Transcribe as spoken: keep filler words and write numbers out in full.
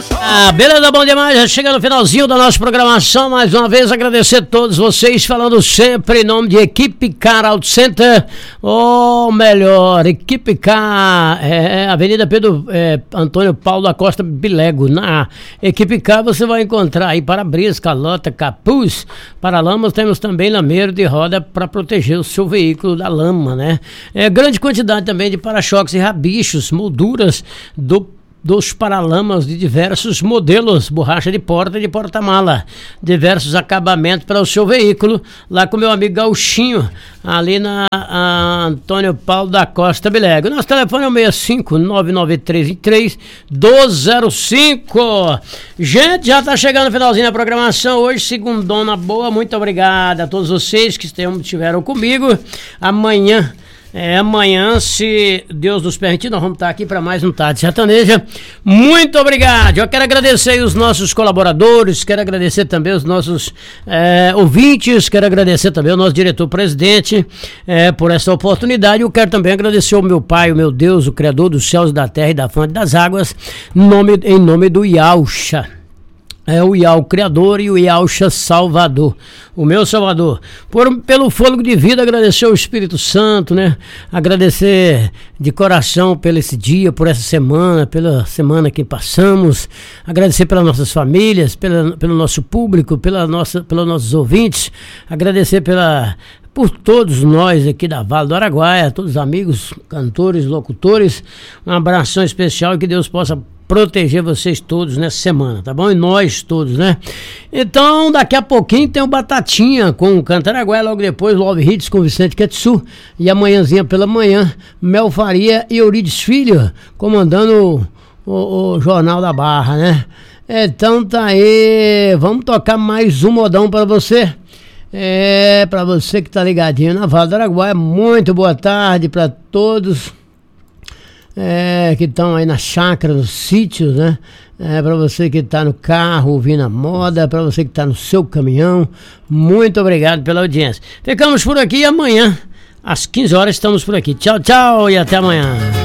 Ah, beleza, bom demais, já chega no finalzinho da nossa programação, mais uma vez agradecer a todos vocês, falando sempre em nome de Equipe Car Auto Center, ou melhor, Equipe Car, é, Avenida Pedro é, Antônio Paulo da Costa Bilego. Na Equipe Car você vai encontrar aí para-brisa, calota, capuz, para lamas, temos também lameiro de roda para proteger o seu veículo da lama, né? É, grande quantidade também de para-choques e rabichos, molduras do dos paralamas de diversos modelos, borracha de porta e de porta-mala, diversos acabamentos para o seu veículo, lá com meu amigo Gauchinho, ali na Antônio Paulo da Costa Bilego. Nosso telefone é o seis cinco nove nove três três dois zero cinco. Gente, já está chegando o finalzinho da programação hoje, segundona boa, muito obrigado a todos vocês que estiveram comigo. Amanhã É, amanhã, se Deus nos permitir, nós vamos estar aqui para mais um Tarde Sertaneja. Muito obrigado. Eu quero agradecer os nossos colaboradores, quero agradecer também os nossos é, ouvintes, quero agradecer também o nosso diretor-presidente é, por essa oportunidade. Eu quero também agradecer ao meu pai, o meu Deus, o Criador dos céus, da terra e da fonte das águas, nome, em nome do Yauxa. É o Iau Criador e o Yauxa Salvador, o meu Salvador. Por, pelo fôlego de vida, agradecer ao Espírito Santo, né? Agradecer de coração pelo esse dia, por essa semana, pela semana que passamos. Agradecer pelas nossas famílias, pela, pelo nosso público, pela nossa, pelos nossos ouvintes. Agradecer pela... por todos nós aqui da Vale do Araguaia, todos os amigos, cantores, locutores. Um abração especial e que Deus possa proteger vocês todos nessa semana, tá bom? E nós todos, né? Então, daqui a pouquinho tem o Batatinha com o Cantaraguaia, logo depois Love Hits com Vicente Ketsu, e amanhãzinha pela manhã, Mel Faria e Eurides Filho, comandando o, o, o Jornal da Barra, né? Então tá aí, vamos tocar mais um modão pra você. É, pra você que tá ligadinho na Vale do Araguaia, muito boa tarde pra todos. É, que estão aí na chácara, nos sítios, né? É, para você que está no carro ouvindo a moda, para você que está no seu caminhão, muito obrigado pela audiência. Ficamos por aqui e amanhã, às quinze horas, estamos por aqui. Tchau, tchau e até amanhã.